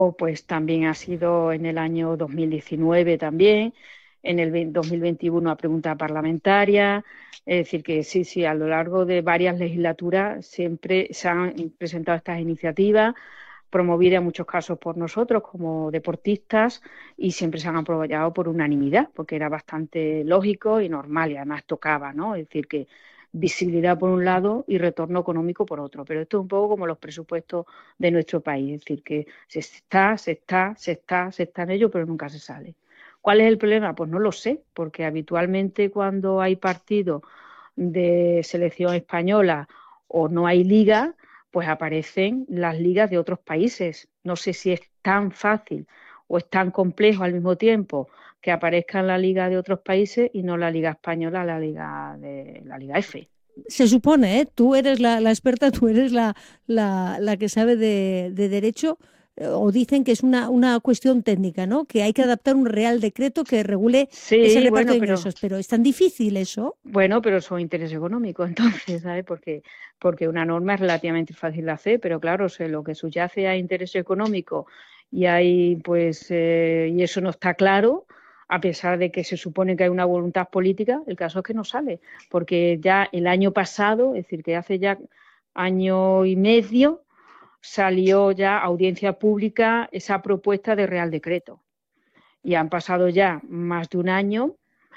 pues también ha sido en el año 2019 también, en el 2021 a pregunta parlamentaria, es decir, que sí, sí, a lo largo de varias legislaturas siempre se han presentado estas iniciativas, promovidas en muchos casos por nosotros como deportistas y siempre se han aprobado por unanimidad, porque era bastante lógico y normal y además tocaba, ¿no? Es decir, que visibilidad por un lado y retorno económico por otro. Pero esto es un poco como los presupuestos de nuestro país, es decir, que se está en ello, pero nunca se sale. ¿Cuál es el problema? Pues no lo sé, porque habitualmente cuando hay partidos de selección española o no hay liga, pues aparecen las ligas de otros países. No sé si es tan fácil o es tan complejo al mismo tiempo que aparezca en la liga de otros países y no la liga española, la liga F. Se supone, ¿eh? Tú eres la experta, tú eres la que sabe de derecho, o dicen que es una cuestión técnica, ¿no? Que hay que adaptar un real decreto que regule ese Sí, reparto bueno, de ingresos, pero es tan difícil eso. pero son intereses económicos, entonces, ¿sabes? Porque una norma es relativamente fácil de hacer, pero claro, lo que subyace a interés económico y hay, pues, y eso no está claro, a pesar de que se supone que hay una voluntad política, el caso es que no sale, porque ya el año pasado, es decir, que hace ya año y medio, salió ya a audiencia pública esa propuesta de Real Decreto. Y han pasado ya más de un año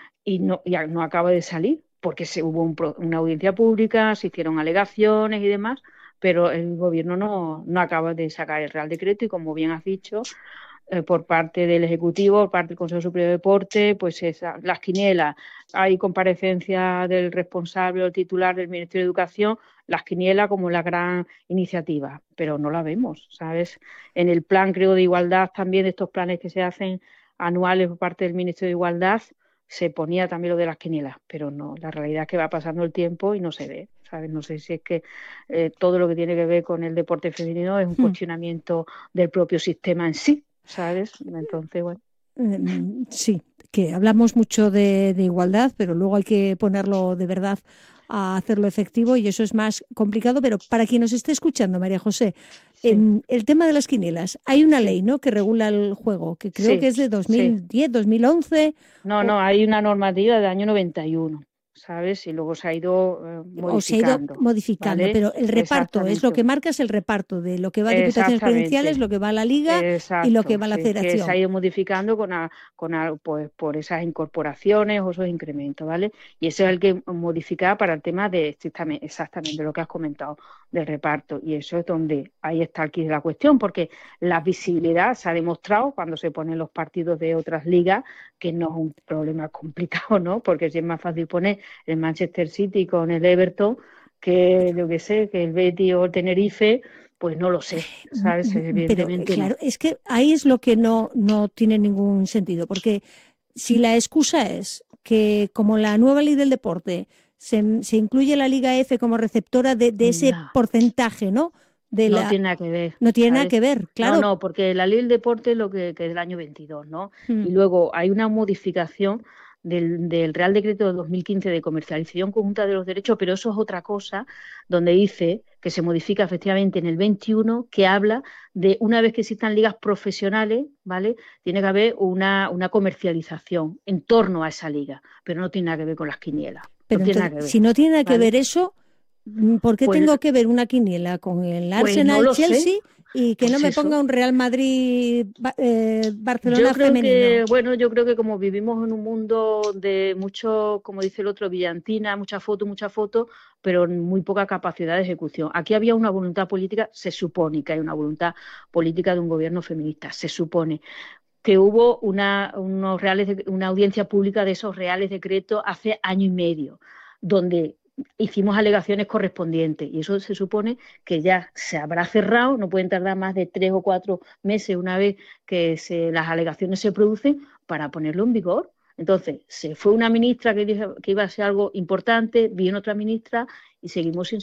y no acaba de salir, porque hubo una audiencia pública, se hicieron alegaciones y demás, pero el gobierno no acaba de sacar el Real Decreto y, como bien has dicho, por parte del Ejecutivo, por parte del Consejo Superior de Deporte, pues las quinielas, hay comparecencia del responsable o el titular del Ministerio de Educación, las quinielas como la gran iniciativa, pero no la vemos, ¿sabes? En el plan, creo, de igualdad también, de estos planes que se hacen anuales por parte del Ministerio de Igualdad, se ponía también lo de las quinielas, pero no, la realidad es que va pasando el tiempo y no se ve, ¿sabes? No sé si es que todo lo que tiene que ver con el deporte femenino es un Hmm. cuestionamiento del propio sistema en sí, ¿sabes? Entonces, bueno. Sí, que hablamos mucho de igualdad, pero luego hay que ponerlo de verdad a hacerlo efectivo y eso es más complicado. Pero para quien nos esté escuchando, María José, Sí, en el tema de las quinielas, hay una sí, ley, ¿no?, que regula el juego, que creo que sí, es de sí. 2010, 2011, No, o, no, hay una normativa del año 91, ¿sabes? Y luego se ha ido o se ha ido modificando, modificando, ¿vale? pero el reparto es lo Exactamente. que marca, es el reparto de lo que va a diputaciones provinciales, Exactamente, lo que va a la liga y lo que exacto. va a la Sí, que se ha federación. ido modificando pues, por esas incorporaciones o esos incrementos, ¿vale? Y eso es el que modifica para el tema de exactamente lo que has comentado del reparto. Y eso es donde ahí está aquí la cuestión, porque la visibilidad se ha demostrado cuando se ponen los partidos de otras ligas, que no es un problema complicado, ¿no? Porque si es más fácil poner el Manchester City con el Everton que yo qué sé, que el Betis o el Tenerife, pues no lo sé, ¿sabes? Pero Evidentemente claro, no. es que ahí es lo que no tiene ningún sentido, porque si la excusa es que como la nueva ley del deporte se incluye la Liga F como receptora de ese No, porcentaje, ¿no? De no la, tiene nada que ver, no tiene nada ¿sabes? que ver, No, claro. no, porque la ley del deporte es lo que es del año 22, ¿no? Mm. Y luego hay una modificación del Real Decreto de 2015 de comercialización conjunta de los derechos, pero eso es otra cosa, donde dice que se modifica efectivamente en el 21, que habla de una vez que existan ligas profesionales, ¿vale? Tiene que haber una comercialización en torno a esa liga, pero no tiene nada que ver con las quinielas, no Pero tiene entonces, nada que ver, si no tiene nada que ¿vale? ver eso, ¿por qué Pues, tengo que ver una quiniela con el pues no Arsenal lo sé, Chelsea y que no pues me ponga eso. un Real Madrid Yo Barcelona creo que, femenino? bueno, yo creo que como vivimos en un mundo de mucho, como dice el otro, brillantina, mucha foto, pero muy poca capacidad de ejecución. Aquí había una voluntad política, se supone que hay una voluntad política de un gobierno feminista, se supone que hubo una audiencia pública de esos reales decretos hace año y medio, donde hicimos alegaciones correspondientes y eso se supone que ya se habrá cerrado, no pueden tardar más de 3 o 4 meses una vez que las alegaciones se producen para ponerlo en vigor. Entonces, se fue una ministra que dijo que iba a ser algo importante, vino otra ministra y seguimos sin